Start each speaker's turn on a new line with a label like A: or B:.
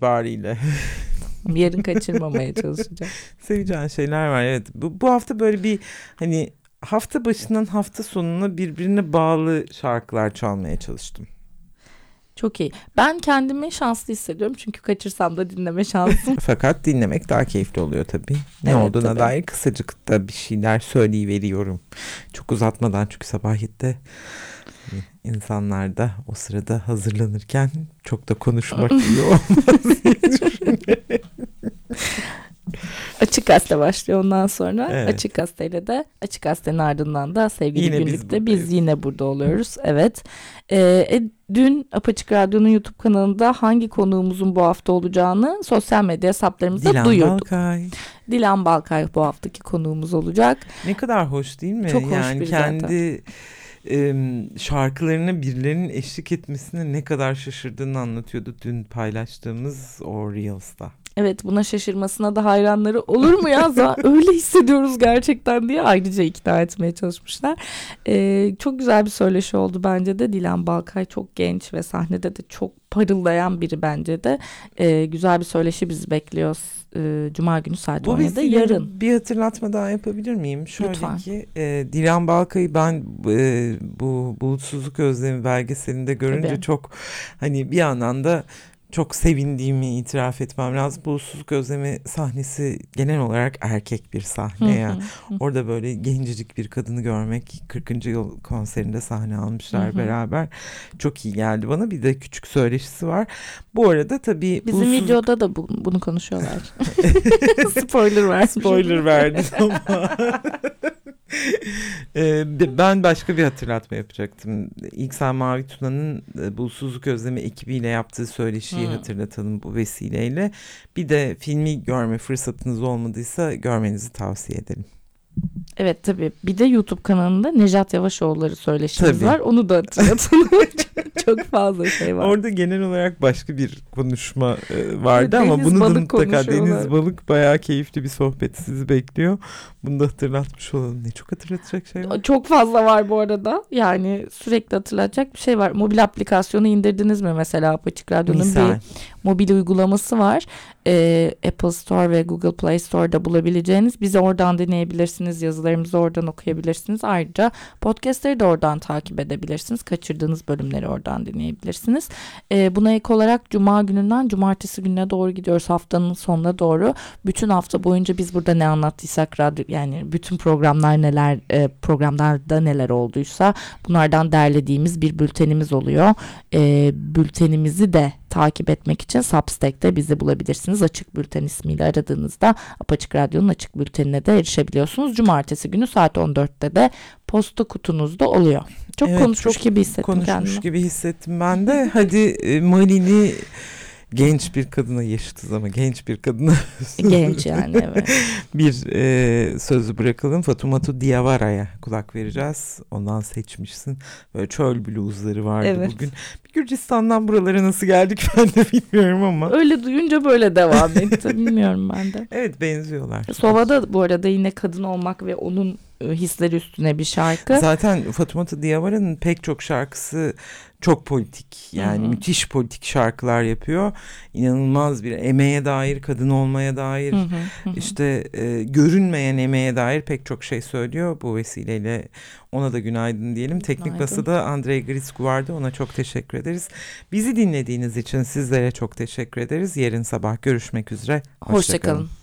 A: itibariyle.
B: Yarın kaçırmamaya çalışacağım.
A: Seveceğin şeyler var, evet. Bu hafta böyle bir hani hafta başından hafta sonuna birbirine bağlı şarkılar çalmaya çalıştım.
B: Çok iyi. Ben kendimi şanslı hissediyorum çünkü kaçırsam da dinleme şansım.
A: Fakat dinlemek daha keyifli oluyor tabii. Ne
B: Evet,
A: olduğuna
B: tabii.
A: dair kısacık da bir şeyler söyleyiveriyorum. Çok uzatmadan, çünkü sabah 7'de insanlar da o sırada hazırlanırken çok da konuşmak iyi olmaz diye düşünüyorum.
B: Açık Gazete başlıyor ondan sonra.
A: Evet.
B: Açık Gazete'yle de Açık Gazete'nin ardından da sevgili
A: Yine biz
B: Günlük'te biz
A: buradayız.
B: yine burada oluyoruz. Evet. Dün Apaçık Radyo'nun YouTube kanalında hangi konuğumuzun bu hafta olacağını sosyal medya hesaplarımızda
A: Dilan
B: duyurduk.
A: Balkay.
B: Dilan Balkay bu haftaki konuğumuz olacak.
A: Ne kadar hoş değil mi?
B: Çok hoş
A: yani
B: biri
A: kendi şarkılarına birilerinin eşlik etmesine ne kadar şaşırdığını anlatıyordu dün paylaştığımız o Reels'ta.
B: Evet, buna şaşırmasına da hayranları olur mu ya? Öyle hissediyoruz gerçekten diye ayrıca ikna etmeye çalışmışlar. Çok güzel bir söyleşi oldu bence de. Dilan Balkay çok genç ve sahnede de çok parıldayan biri bence de. Güzel bir söyleşi bizi bekliyor. Cuma günü saat 17'de yarın.
A: Bir hatırlatma daha yapabilir miyim? Şöyle
B: Lütfen.
A: ki Dilan Balkay'ı ben bu Bulutsuzluk Özlemi belgeselinde görünce
B: Tabii.
A: çok hani bir yandan da çok sevindiğimi itiraf etmem lazım. Bulutsuzluk Özlemi sahnesi genel olarak erkek bir sahne ya. Orada böyle gencecik bir kadını görmek, 40. yıl konserinde sahne almışlar beraber. Çok iyi geldi bana. Bir de küçük söyleşisi var. Bu arada tabii
B: Bizim videoda da bunu konuşuyorlar.
A: Spoiler verdim ama. Ben başka bir hatırlatma yapacaktım. İlksel Mavi Tuna'nın Bulutsuzluk Özlemi ekibiyle yaptığı söyleşiyi hatırlatalım bu vesileyle. Bir de filmi görme fırsatınız olmadıysa görmenizi tavsiye ederim.
B: Evet, tabii. Bir de YouTube kanalında Nejat Yavaşoğulları söyleşimiz
A: Tabii.
B: var. Onu da hatırlatalım. Çok fazla şey var.
A: Orada genel olarak başka bir konuşma vardı ama
B: Deniz
A: bunu da
B: Balık
A: mutlaka
B: konuşuyorlar.
A: Deniz Balık bayağı keyifli bir sohbet sizi bekliyor. Bunu da hatırlatmış olalım. Ne çok hatırlatacak şey var.
B: Çok fazla var bu arada. Yani sürekli hatırlatacak bir şey var. Mobil aplikasyonu indirdiniz mi mesela? Apaçık Radyo'nun
A: Misal.
B: bir mobil uygulaması var. Apple Store ve Google Play Store'da bulabileceğiniz. Bizi oradan dinleyebilirsiniz. Yazılarımızı oradan okuyabilirsiniz. Ayrıca podcastleri de oradan takip edebilirsiniz. Kaçırdığınız bölümleri oradan dinleyebilirsiniz. Buna ek olarak Cuma gününden Cumartesi gününe doğru gidiyoruz. Haftanın sonuna doğru. Bütün hafta boyunca biz burada ne anlattıysak radyo, yani bütün programlar neler, programlarda neler olduysa bunlardan derlediğimiz bir bültenimiz oluyor. Bültenimizi de takip etmek için Substack'te bizi bulabilirsiniz. Açık Bülten ismiyle aradığınızda Apaçık Radyo'nun Açık Bültenine de erişebiliyorsunuz. Cumartesi günü saat 14'te de posta kutunuzda oluyor. Çok
A: Evet,
B: konuşmuş
A: çok
B: gibi hissettim
A: konuşmuş
B: kendimi.
A: gibi hissettim ben de. Hadi Maril'i genç bir kadına, yaşıtız ama genç bir kadına
B: Genç yani, evet.
A: bir sözü bırakalım. Fatoumata Diawara'ya kulak vereceğiz. Ondan seçmişsin. Böyle çöl bluzları vardı
B: Evet.
A: bugün. Gürcistan'dan buralara nasıl geldik ben de bilmiyorum ama.
B: Öyle duyunca böyle devam etti. Bilmiyorum ben de.
A: Evet, benziyorlar.
B: Sova'da bu arada yine kadın olmak ve onun hisleri üstüne bir şarkı.
A: Zaten Fatoumata Diawara'nın pek çok şarkısı çok politik. Yani müthiş politik şarkılar yapıyor. İnanılmaz bir emeğe dair, kadın olmaya dair, işte görünmeyen emeğe dair pek çok şey söylüyor. Bu vesileyle ona da günaydın diyelim. Teknik Masa'da Andrei Griscu vardı. Ona çok teşekkür ederiz. Bizi dinlediğiniz için sizlere çok teşekkür ederiz. Yarın sabah görüşmek üzere.
B: Hoşça kalın.